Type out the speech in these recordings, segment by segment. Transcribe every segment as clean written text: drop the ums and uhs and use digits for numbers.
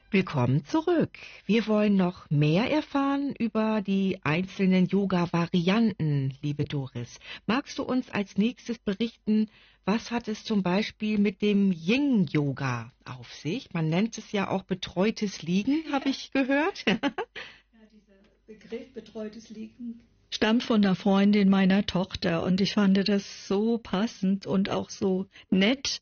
Willkommen zurück. Wir wollen noch mehr erfahren über die einzelnen Yoga-Varianten, liebe Doris. Magst du uns als nächstes berichten, was hat es zum Beispiel mit dem Yin-Yoga auf sich? Man nennt es ja auch betreutes Liegen, habe ich gehört. Ja, dieser Begriff betreutes Liegen stammt von einer Freundin meiner Tochter und ich fand das so passend und auch so nett.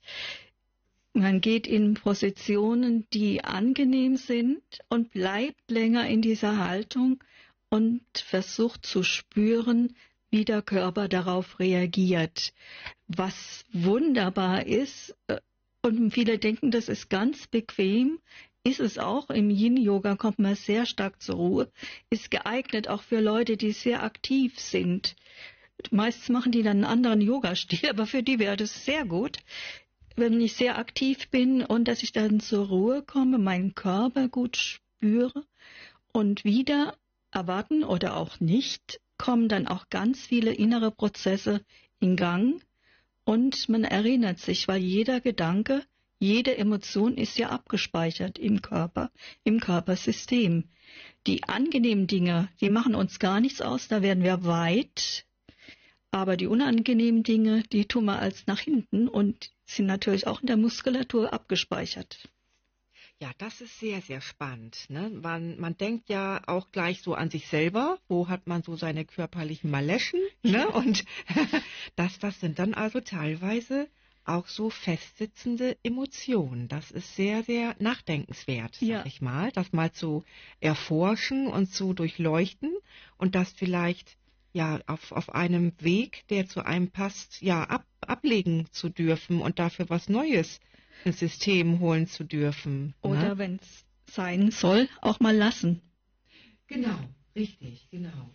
Man geht in Positionen, die angenehm sind und bleibt länger in dieser Haltung und versucht zu spüren, wie der Körper darauf reagiert. Was wunderbar ist, und viele denken, das ist ganz bequem, ist es auch. Im Yin-Yoga kommt man sehr stark zur Ruhe, ist geeignet auch für Leute, die sehr aktiv sind. Meistens machen die dann einen anderen Yoga-Stil, aber für die wäre das sehr gut, wenn ich sehr aktiv bin und dass ich dann zur Ruhe komme, meinen Körper gut spüre und wieder erwarten oder auch nicht, kommen dann auch ganz viele innere Prozesse in Gang und man erinnert sich, weil jeder Gedanke, jede Emotion ist ja abgespeichert im Körper, im Körpersystem. Die angenehmen Dinge, die machen uns gar nichts aus, da werden wir weit, aber die unangenehmen Dinge, die tun wir als nach hinten und sind natürlich auch in der Muskulatur abgespeichert. Ja, das ist sehr, sehr spannend. Ne? Man denkt ja auch gleich so an sich selber. Wo hat man so seine körperlichen Maleschen? Ne? Und das sind dann also teilweise auch so festsitzende Emotionen. Das ist sehr, sehr nachdenkenswert, sag ich mal, das mal zu erforschen und zu durchleuchten und das vielleicht ja auf einem Weg, der zu einem passt, ja ablegen zu dürfen und dafür was Neues ins System holen zu dürfen. Oder ne? Wenn es sein soll, auch mal lassen. Genau, richtig, genau.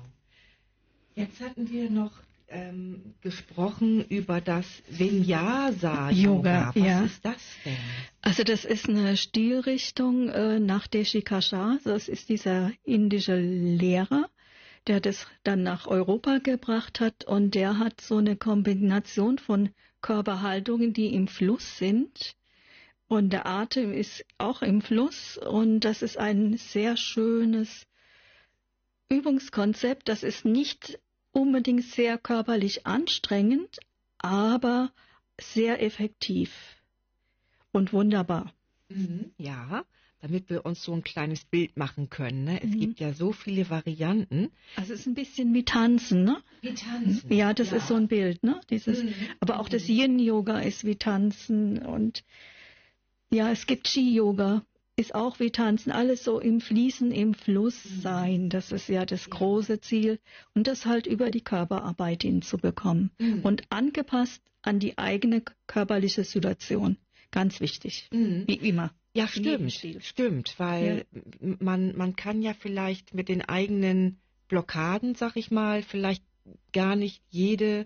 Jetzt hatten wir noch gesprochen über das Vinyasa-Yoga. Was ist das denn? Also das ist eine Stilrichtung nach Deshikasha. Das ist dieser indische Lehrer, der das dann nach Europa gebracht hat und der hat so eine Kombination von Körperhaltungen, die im Fluss sind und der Atem ist auch im Fluss und das ist ein sehr schönes Übungskonzept. Das ist nicht unbedingt sehr körperlich anstrengend, aber sehr effektiv und wunderbar. Ja, damit wir uns so ein kleines Bild machen können. Ne? Es gibt ja so viele Varianten. Also es ist ein bisschen wie Tanzen, ne? Wie Tanzen. Ja, das ist so ein Bild, ne? Aber auch das Yin-Yoga ist wie Tanzen und ja, es gibt Chi-Yoga, ist auch wie Tanzen, alles so im Fließen, im Fluss sein. Das ist ja das große Ziel und das halt über die Körperarbeit hinzubekommen und angepasst an die eigene körperliche Situation. Ganz wichtig, wie immer. Ja, stimmt, weil man kann ja vielleicht mit den eigenen Blockaden, sag ich mal, vielleicht gar nicht jede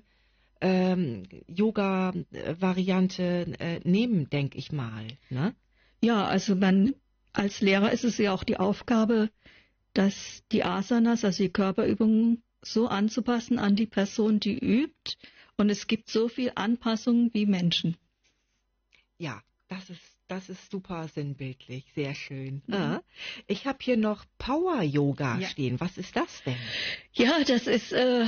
Yoga-Variante nehmen, denke ich mal. Ne? Ja, also als Lehrer ist es ja auch die Aufgabe, dass die Asanas, also die Körperübungen, so anzupassen an die Person, die übt. Und es gibt so viel Anpassung wie Menschen. Ja, das ist super sinnbildlich, sehr schön. Ich habe hier noch Power-Yoga stehen. Was ist das denn? Ja, das ist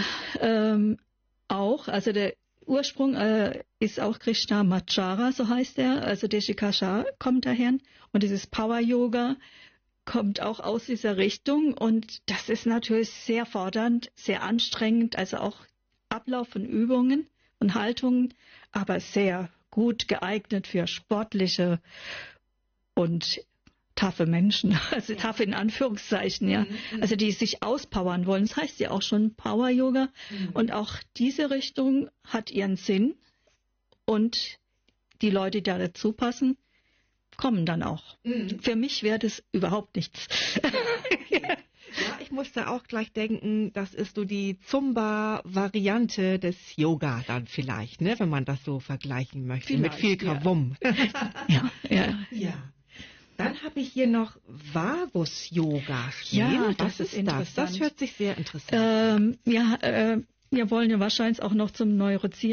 auch, also der Ursprung ist auch Krishnamacharya, so heißt er, also Deshikasha kommt daher. Und dieses Power-Yoga kommt auch aus dieser Richtung und das ist natürlich sehr fordernd, sehr anstrengend, also auch Ablauf von Übungen und Haltungen, aber sehr gut geeignet für sportliche und taffe Menschen, also taffe in Anführungszeichen, ja. Also die sich auspowern wollen. Das heißt ja auch schon Power-Yoga. Und auch diese Richtung hat ihren Sinn. Und die Leute, die da dazu passen, kommen dann auch. Für mich wäre das überhaupt nichts. Ja, ich musste auch gleich denken, das ist so die Zumba-Variante des Yoga dann vielleicht, ne, wenn man das so vergleichen möchte, vielleicht, mit viel Kavum. Ja. Dann habe ich hier noch Vagus-Yoga stehen. Ja, was ist das? Das hört sich sehr interessant an. Wir wollen ja wahrscheinlich auch noch zum Neurozieren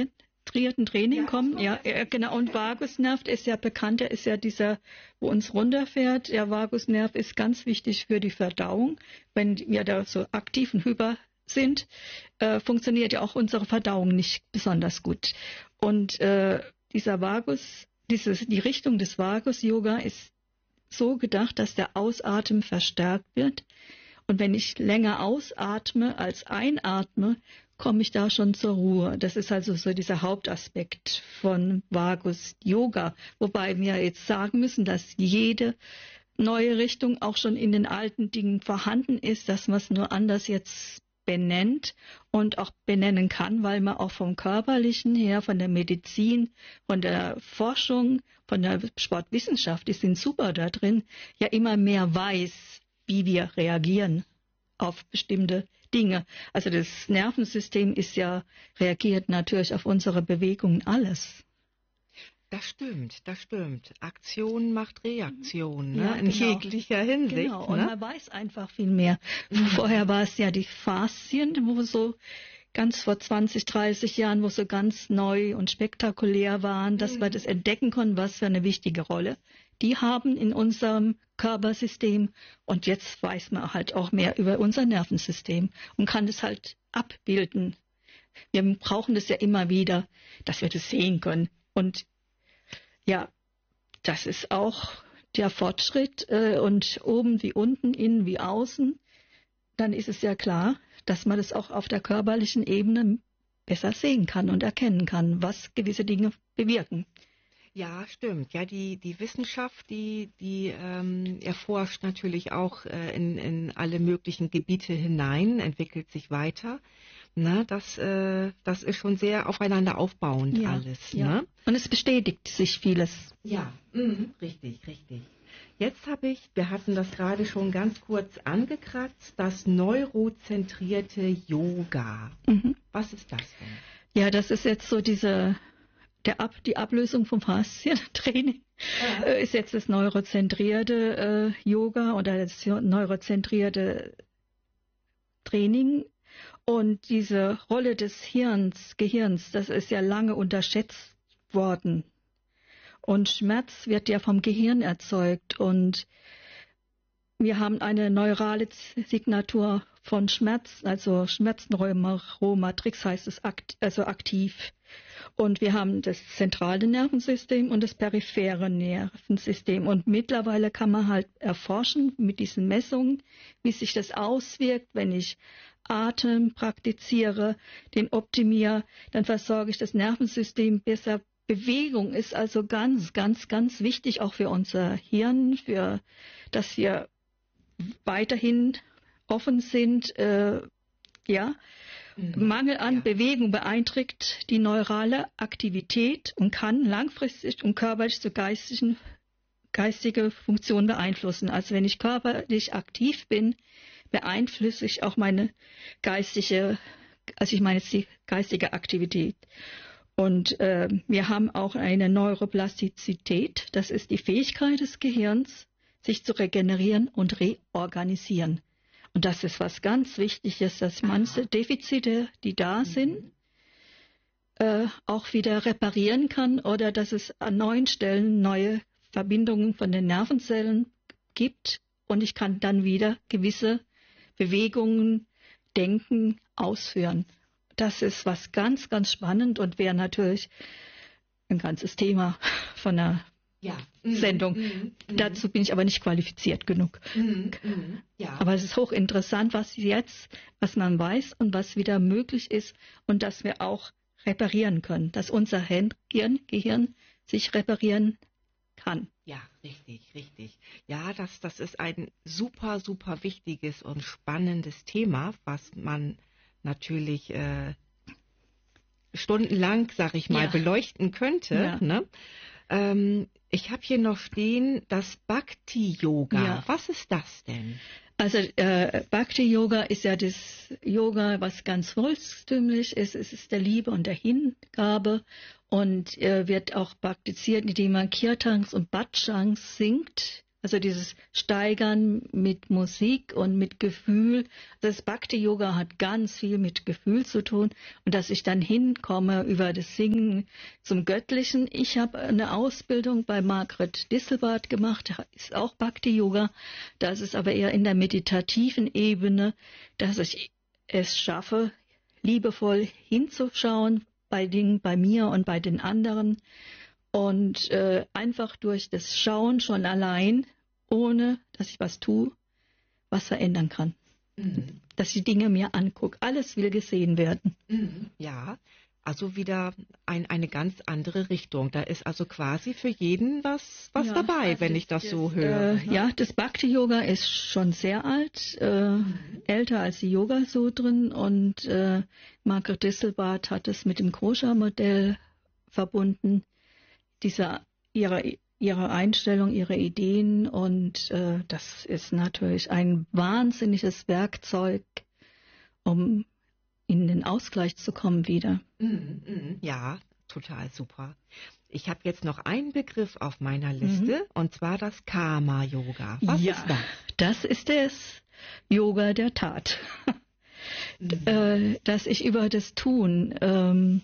konzentrierten Training kommen. Ja, genau. Und Vagusnerv ist ja bekannt, der ist ja dieser, wo uns runterfährt. Der Vagusnerv ist ganz wichtig für die Verdauung. Wenn wir da so aktiv und hyper sind, funktioniert ja auch unsere Verdauung nicht besonders gut. Und dieser Vagus, die Richtung des Vagus-Yoga ist so gedacht, dass der Ausatmen verstärkt wird. Und wenn ich länger ausatme als einatme, komme ich da schon zur Ruhe. Das ist also so dieser Hauptaspekt von Vagus Yoga. Wobei wir jetzt sagen müssen, dass jede neue Richtung auch schon in den alten Dingen vorhanden ist, dass man es nur anders jetzt benennt und auch benennen kann, weil man auch vom Körperlichen her, von der Medizin, von der Forschung, von der Sportwissenschaft, die sind super da drin, ja immer mehr weiß, wie wir reagieren auf bestimmte Dinge. Also das Nervensystem reagiert natürlich auf unsere Bewegungen alles. Das stimmt. Aktion macht Reaktion, ne? Ja, In jeglicher Hinsicht. Genau, und ne? man weiß einfach viel mehr. Vorher war es ja die Faszien, wo so ganz vor 20, 30 Jahren, wo so ganz neu und spektakulär waren, dass wir das entdecken konnten, was für eine wichtige Rolle die haben in unserem Körpersystem. Und jetzt weiß man halt auch mehr über unser Nervensystem und kann es halt abbilden. Wir brauchen das ja immer wieder, dass wir das sehen können. Und ja, das ist auch der Fortschritt und oben wie unten, innen wie außen. Dann ist es ja klar, dass man das auch auf der körperlichen Ebene besser sehen kann und erkennen kann, was gewisse Dinge bewirken. Ja, stimmt. Ja, die Wissenschaft, die erforscht natürlich auch in alle möglichen Gebiete hinein, entwickelt sich weiter. Na, das ist schon sehr aufeinander aufbauend alles. Ja. Ne? Und es bestätigt sich vieles. Ja, richtig. Jetzt wir hatten das gerade schon ganz kurz angekratzt, das neurozentrierte Yoga. Was ist das denn? Ja, das ist jetzt so die Ablösung vom Faszientraining. Ist jetzt das neurozentrierte Yoga oder das neurozentrierte Training. Und diese Rolle des Gehirns, das ist ja lange unterschätzt worden. Und Schmerz wird ja vom Gehirn erzeugt. Und wir haben eine neurale Signatur von Schmerz, also Schmerzneuromatrix heißt es, also aktiv. Und wir haben das zentrale Nervensystem und das periphere Nervensystem. Und mittlerweile kann man halt erforschen mit diesen Messungen, wie sich das auswirkt, wenn ich Atem praktiziere, den optimiere, dann versorge ich das Nervensystem besser. Bewegung ist also ganz, ganz, ganz wichtig auch für unser Hirn, dass wir weiterhin offen sind. Mangel an Bewegung beeinträchtigt die neurale Aktivität und kann langfristig und körperlich zu geistige Funktion beeinflussen. Also wenn ich körperlich aktiv bin, beeinflusse ich auch die geistige Aktivität. Und wir haben auch eine Neuroplastizität, das ist die Fähigkeit des Gehirns, sich zu regenerieren und reorganisieren. Und das ist was ganz Wichtiges, dass manche Defizite, die da sind, auch wieder reparieren kann oder dass es an neuen Stellen neue Verbindungen von den Nervenzellen gibt und ich kann dann wieder gewisse Bewegungen, Denken ausführen. Das ist was ganz, ganz spannend und wäre natürlich ein ganzes Thema von einer Sendung. Dazu bin ich aber nicht qualifiziert genug. Ja. Aber es ist hochinteressant, was man weiß und was wieder möglich ist und dass wir auch reparieren können, dass unser Gehirn sich reparieren kann. Ja, richtig. Ja, das ist ein super, super wichtiges und spannendes Thema, was man natürlich stundenlang, sag ich mal, beleuchten könnte. Ja. Ne? Ich habe hier noch stehen, das Bhakti-Yoga. Ja. Was ist das denn? Also Bhakti-Yoga ist ja das Yoga, was ganz volkstümlich ist. Es ist der Liebe und der Hingabe und wird auch praktiziert, indem man Kirtans und Bhajangs singt Also dieses Steigern mit Musik und mit Gefühl. Das Bhakti-Yoga hat ganz viel mit Gefühl zu tun. Und dass ich dann hinkomme über das Singen zum Göttlichen. Ich habe eine Ausbildung bei Margret Disselbart gemacht, ist auch Bhakti-Yoga. Das ist aber eher in der meditativen Ebene, dass ich es schaffe, liebevoll hinzuschauen bei Dingen, bei mir und bei den anderen. Und einfach durch das Schauen schon allein, ohne dass ich was tue, was verändern kann. Mhm. Dass ich die Dinge mir angucke. Alles will gesehen werden. Mhm. Ja, also wieder eine ganz andere Richtung. Da ist also quasi für jeden was dabei, also wenn ich das so höre. Ne? Ja, das Bhakti-Yoga ist schon sehr alt, älter als die Yoga-Sutren. Und Margret Disselbart hat es mit dem Kosha-Modell verbunden. Ihre Einstellung, ihre Ideen, und das ist natürlich ein wahnsinniges Werkzeug, um in den Ausgleich zu kommen wieder. Ja, total super. Ich habe jetzt noch einen Begriff auf meiner Liste, und zwar das Karma-Yoga. Was ist das? Das ist das Yoga der Tat. Dass ich über das Tun,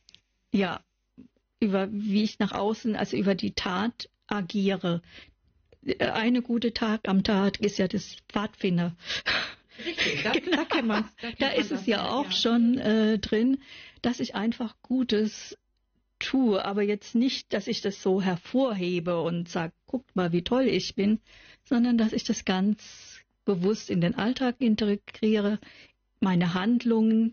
über wie ich nach außen, also über die Tat agiere. Eine gute Tat am Tag ist ja das Pfadfinder. Richtig, genau. Da ist es ja auch schon drin, dass ich einfach Gutes tue, aber jetzt nicht, dass ich das so hervorhebe und sage, guckt mal, wie toll ich bin, sondern dass ich das ganz bewusst in den Alltag integriere, meine Handlungen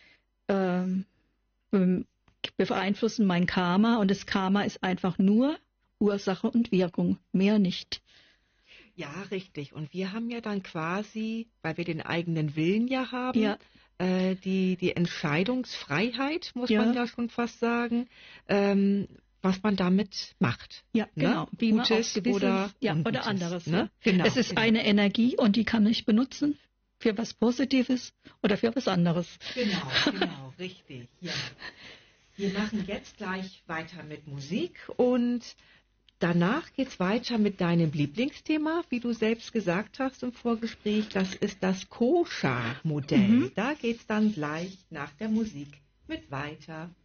beeinflussen mein Karma, und das Karma ist einfach nur Ursache und Wirkung, mehr nicht. Ja, richtig. Und wir haben ja dann quasi, weil wir den eigenen Willen ja haben, die Entscheidungsfreiheit, muss man ja schon fast sagen, was man damit macht. Ja, genau. Ne? Wie Gutes oder anderes. Ne? Ja. Genau, es ist eine Energie, und die kann ich benutzen für was Positives oder für was anderes. Genau, richtig. Ja. Wir machen jetzt gleich weiter mit Musik, und danach geht es weiter mit deinem Lieblingsthema, wie du selbst gesagt hast im Vorgespräch. Das ist das Kosha-Modell. Da geht es dann gleich nach der Musik mit weiter.